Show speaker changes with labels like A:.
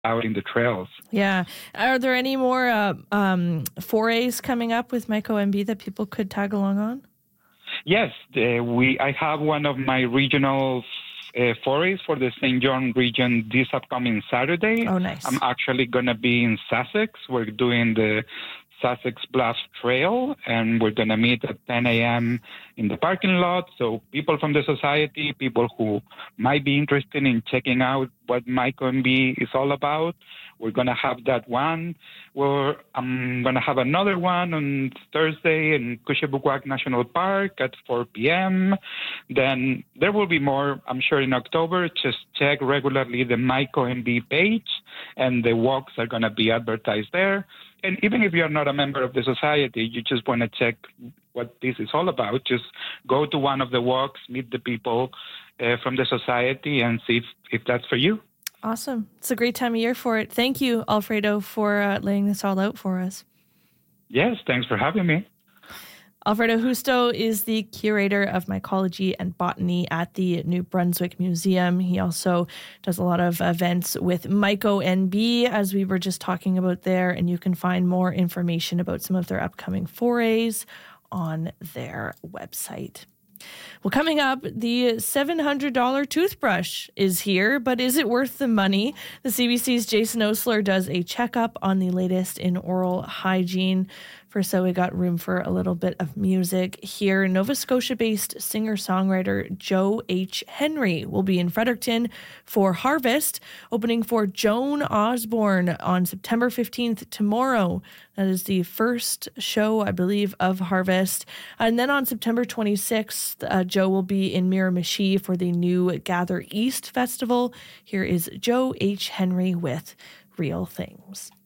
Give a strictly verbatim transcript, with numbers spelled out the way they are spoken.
A: out in the trails.
B: Yeah. Are there any more uh, um, forays coming up with MycoMB that people could tag along on?
A: Yes, uh, we. I have one of my regional uh, forays for the Saint John region this upcoming Saturday.
B: Oh, nice.
A: I'm actually going to be in Sussex. We're doing the Sussex Bluffs Trail, and we're going to meet at ten a.m. in the parking lot. So people from the society, people who might be interested in checking out what MycoMB is all about, we're going to have that one. We're, I'm going to have another one on Thursday in Kushabukwak National Park at four p.m. Then there will be more, I'm sure, in October. Just check regularly the MycoMB page, and the walks are going to be advertised there. And even if you're not a member of the society, you just want to check what this is all about, just go to one of the walks, meet the people uh, from the society, and see if, if that's for you.
B: Awesome. It's a great time of year for it. Thank you, Alfredo, for uh, laying this all out for us.
A: Yes, thanks for having me.
B: Alfredo Justo is the curator of mycology and botany at the New Brunswick Museum. He also does a lot of events with MycoMB, as we were just talking about there, and you can find more information about some of their upcoming forays on their website. Well, coming up, the seven hundred dollars toothbrush is here, but is it worth the money? The C B C's Jason Osler does a checkup on the latest in oral hygiene. First, so we got room for a little bit of music here. Nova Scotia-based singer-songwriter Joe H. Henry will be in Fredericton for Harvest, opening for Joan Osborne on September fifteenth tomorrow. That is the first show, I believe, of Harvest. And then on September twenty-sixth, uh, Joe will be in Miramichi for the new Gather East Festival. Here is Joe H. Henry with Real Things.